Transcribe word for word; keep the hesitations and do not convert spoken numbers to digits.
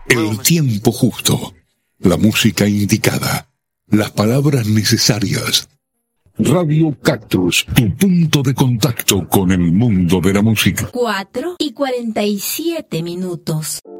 El tiempo justo, la música indicada, las palabras necesarias. Radio Cactus, tu punto de contacto con el mundo de la música. Cuatro y cuarenta y siete minutos.